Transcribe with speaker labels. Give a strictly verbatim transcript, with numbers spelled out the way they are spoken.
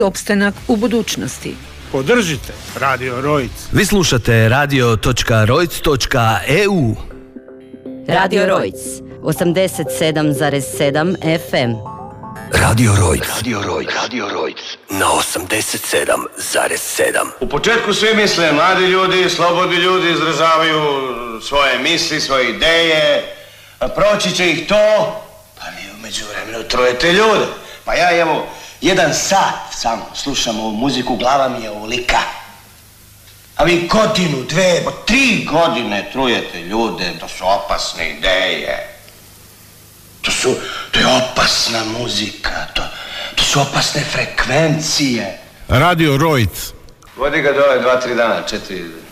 Speaker 1: opstanak u budućnosti.
Speaker 2: Podržite Radio Rojc.
Speaker 3: Vi slušate radio točka rojc točka e u.
Speaker 4: Radio Rojc, osamdeset sedam zarez sedam ef em.
Speaker 3: Radio Rojc. Radio Rojc. Radio Rojc. Na osamdeset sedam zarez sedam.
Speaker 5: U početku svi misle, mladi ljudi, slobodni ljudi izražavaju svoje misli, svoje ideje, a proći će ih to, pa vi u međuvremenu trujete ljude. Pa ja evo, jedan sat samo slušam ovu muziku, glava mi je ovolika. A vi godinu, dve, tri godine trujete ljude, to su opasne ideje. To su, to je opasna muzika, to, to su opasne frekvencije.
Speaker 2: Radio Rojc.
Speaker 5: Vodi ga dole dva, tri dana, četiri.